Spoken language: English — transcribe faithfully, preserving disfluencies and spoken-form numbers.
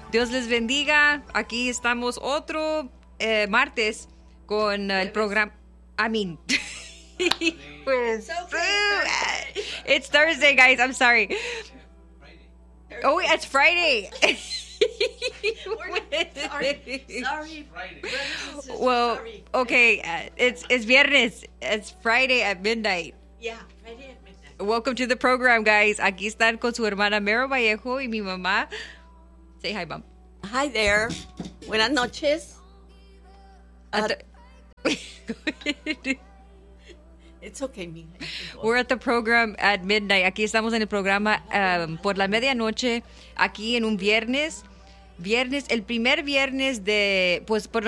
Dios les bendiga. Aquí estamos otro eh, martes con uh, el programa. I mean, pues, It's okay. it's Thursday, guys. I'm sorry. Oh, it's Friday. Sorry, sorry. Friday. Well, sorry. okay, uh, it's it's viernes. It's Friday at midnight. Yeah, Friday at midnight. Welcome to the program, guys. Aquí están con su hermana Mero Vallejo y mi mamá. Say hi, mom. Hi there. Buenas noches. At Uh, the- It's okay, mija. We're at the program at midnight. Aquí estamos en el programa um, por la medianoche. Aquí en un viernes. Viernes, el primer viernes de, pues por